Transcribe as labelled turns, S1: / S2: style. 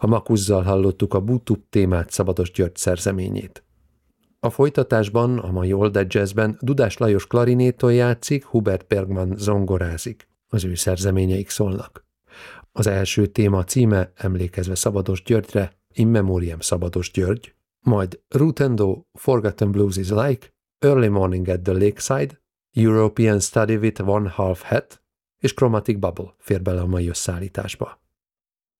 S1: A Makuzzal hallottuk a Bútup témát Szabados György szerzeményét. A folytatásban, a mai Old Jazzben Dudás Lajos klarinéton játszik, Hubert Bergman zongorázik. Az ő szerzeményeik szólnak. Az első téma címe emlékezve Szabados Györgyre, In Memoriam Szabados György, majd Rutendo, Forgotten Blues is Like, Early Morning at the Lakeside, European Study with One Half Hat és Chromatic Bubble fér bele a mai összeállításba.